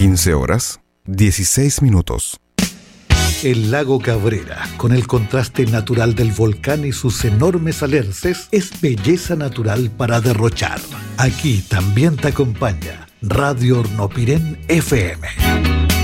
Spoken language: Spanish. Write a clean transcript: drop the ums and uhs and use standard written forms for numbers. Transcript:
15:16. El lago Cabrera, con el contraste natural del volcán y sus enormes alerces, es belleza natural para derrochar. Aquí también te acompaña Radio Hornopirén FM.